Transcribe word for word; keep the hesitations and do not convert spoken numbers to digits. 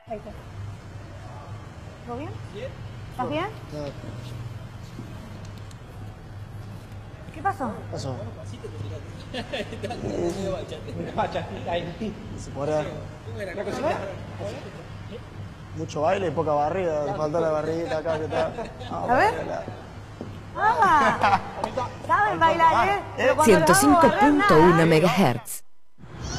Ahí está. ¿Todo bien? ¿Estás bien? ¿Qué pasó? Pasó. Se podrá. Mucho baile y poca barriga. Te falta la barriguita acá que está. A ver. Ah, ¿saben bailar, eh? Pero cuando ciento cinco los hago barrer, punto uno nada. megahertz.